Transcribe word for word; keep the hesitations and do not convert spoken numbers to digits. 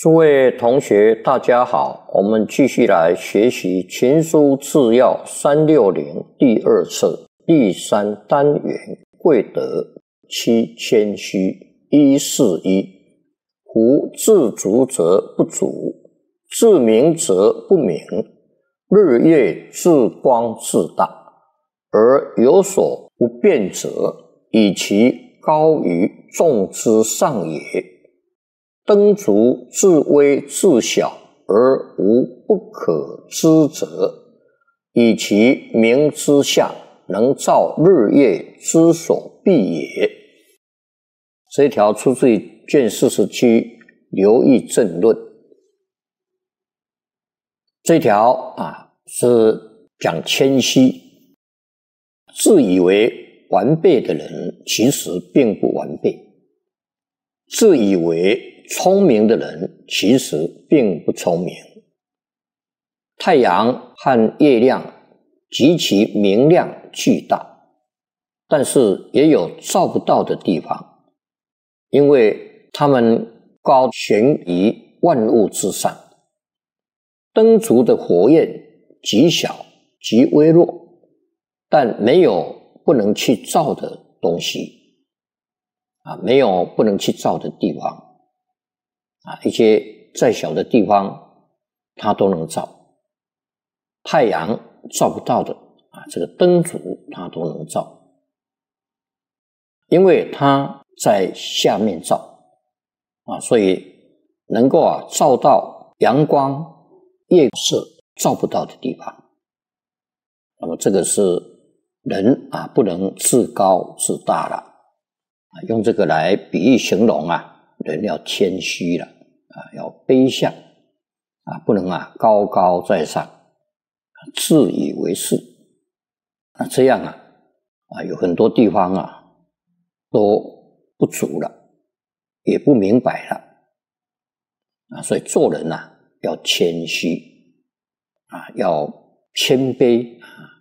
诸位同学，大家好，我们继续来学习《群书治要》三六零第二册第三单元贵德七谦虚一四一。夫自足则不足，自明则不明。日月自光自大，而有所不变者，以其高于众之上也。灯烛自微自小，而无不可知者，以其明之下，能照日月之所必也。这一条出自于卷四十七《刘毅正论》。这一条啊是讲谦虚，自以为完备的人，其实并不完备；自以为聪明的人其实并不聪明。太阳和月亮极其明亮巨大，但是也有照不到的地方，因为它们高悬于万物之上。灯烛的火焰极小极微弱，但没有不能去照的东西啊，没有不能去照的地方。啊，一些再小的地方它都能照，太阳照不到的啊，这个灯烛它都能照，因为它在下面照啊，所以能够啊照到阳光夜色照不到的地方。那么这个是人啊不能自高自大了啊，用这个来比喻形容啊。人要谦虚了啊，要卑下啊，不能啊高高在上，自以为是啊，这样啊啊有很多地方啊都不足了，也不明白了啊，所以做人啊要谦虚啊，要谦卑啊，